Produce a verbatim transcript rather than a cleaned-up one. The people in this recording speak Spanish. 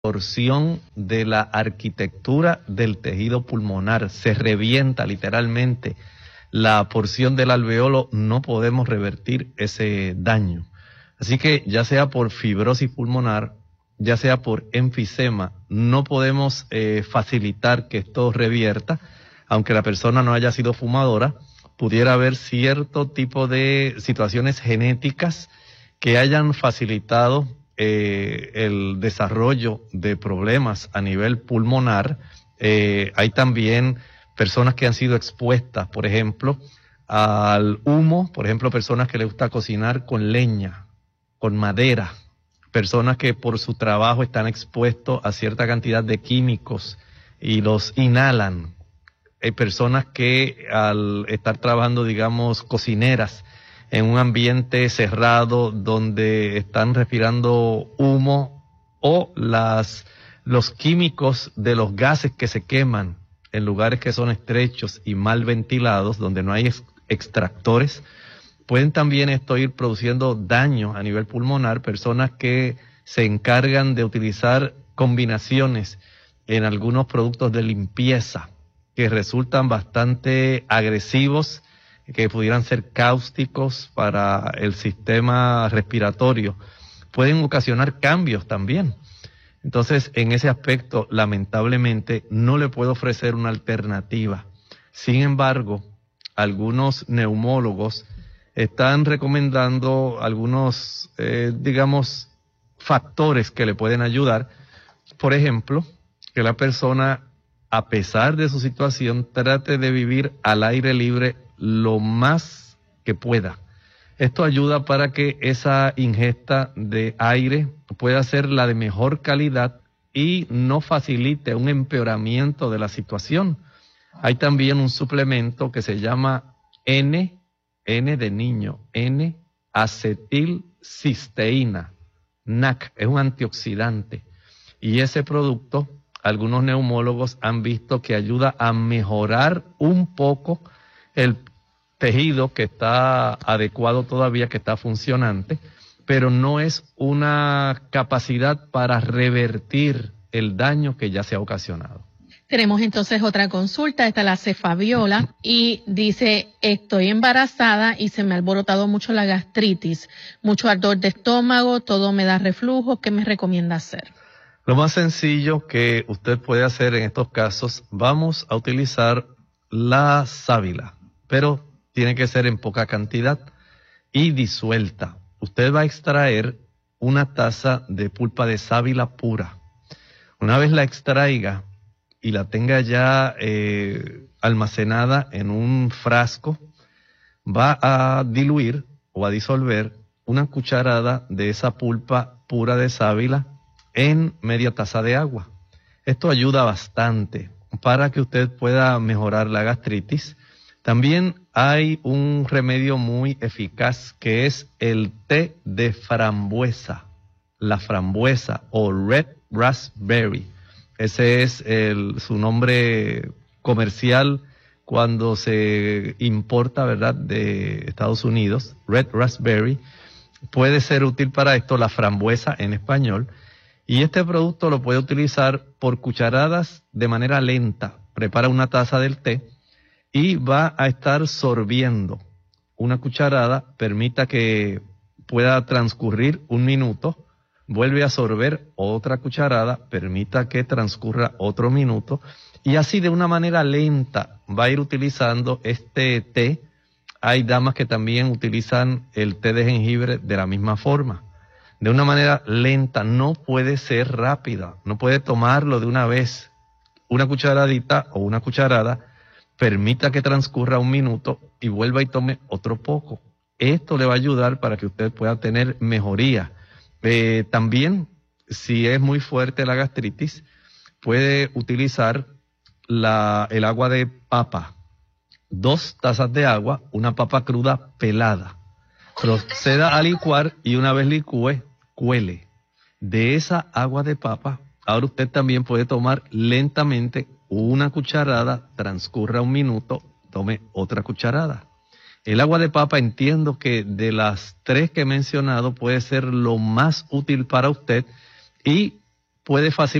porción de la arquitectura del tejido pulmonar, se revienta literalmente la porción del alveolo, no podemos revertir ese daño. Así que ya sea por fibrosis pulmonar, ya sea por enfisema, no podemos eh, facilitar que esto revierta, aunque la persona no haya sido fumadora, pudiera haber cierto tipo de situaciones genéticas que hayan facilitado eh, el desarrollo de problemas a nivel pulmonar. Eh, hay también personas que han sido expuestas, por ejemplo, al humo, por ejemplo, personas que les gusta cocinar con leña, con madera, personas que por su trabajo están expuestos a cierta cantidad de químicos y los inhalan. Hay personas que al estar trabajando, digamos, cocineras en un ambiente cerrado donde están respirando humo o las, los químicos de los gases que se queman en lugares que son estrechos y mal ventilados, donde no hay ex extractores, pueden también esto ir produciendo daño a nivel pulmonar. Personas que se encargan de utilizar combinaciones en algunos productos de limpieza que resultan bastante agresivos, que pudieran ser cáusticos para el sistema respiratorio, pueden ocasionar cambios también. Entonces, en ese aspecto, lamentablemente, no le puedo ofrecer una alternativa. Sin embargo, algunos neumólogos están recomendando algunos, eh, digamos, factores que le pueden ayudar. Por ejemplo, que la persona, a pesar de su situación, trate de vivir al aire libre lo más que pueda. Esto ayuda para que esa ingesta de aire pueda ser la de mejor calidad y no facilite un empeoramiento de la situación. Hay también un suplemento que se llama N, N de niño, N-acetilcisteína, N A C, es un antioxidante. Y ese producto, algunos neumólogos han visto que ayuda a mejorar un poco el tejido que está adecuado todavía, que está funcionante, pero no es una capacidad para revertir el daño que ya se ha ocasionado. Tenemos entonces otra consulta, esta la hace Fabiola y dice: estoy embarazada y se me ha alborotado mucho la gastritis, mucho ardor de estómago, todo me da reflujo, ¿qué me recomienda hacer? Lo más sencillo que usted puede hacer en estos casos, vamos a utilizar la sábila, pero tiene que ser en poca cantidad y disuelta. Usted va a extraer una taza de pulpa de sábila pura. Una vez la extraiga y la tenga ya eh, almacenada en un frasco, va a diluir o a disolver una cucharada de esa pulpa pura de sábila en media taza de agua. Esto ayuda bastante para que usted pueda mejorar la gastritis. También hay un remedio muy eficaz que es el té de frambuesa, la frambuesa o red raspberry. Ese es el, su nombre comercial cuando se importa, ¿verdad?, de Estados Unidos, red raspberry. Puede ser útil para esto, la frambuesa en español. Y este producto lo puede utilizar por cucharadas de manera lenta. Prepara una taza del té y va a estar sorbiendo una cucharada, permita que pueda transcurrir un minuto, vuelve a sorber otra cucharada, permita que transcurra otro minuto, y así de una manera lenta va a ir utilizando este té. Hay damas que también utilizan el té de jengibre de la misma forma. De una manera lenta, no puede ser rápida, no puede tomarlo de una vez, una cucharadita o una cucharada, permita que transcurra un minuto y vuelva y tome otro poco. Esto le va a ayudar para que usted pueda tener mejoría. Eh, también, si es muy fuerte la gastritis, puede utilizar la, el agua de papa. Dos tazas de agua, una papa cruda pelada. Proceda a licuar y una vez licúe, cuele. De esa agua de papa, ahora usted también puede tomar lentamente una cucharada, transcurra un minuto, tome otra cucharada. El agua de papa, entiendo que de las tres que he mencionado puede ser lo más útil para usted y puede facilitar